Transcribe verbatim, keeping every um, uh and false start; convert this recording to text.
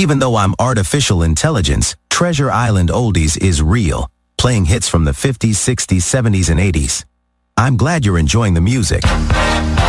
Even though I'm artificial intelligence, Treasure Island Oldies is real, playing hits from the fifties, sixties, seventies, and eighties. I'm glad you're enjoying the music.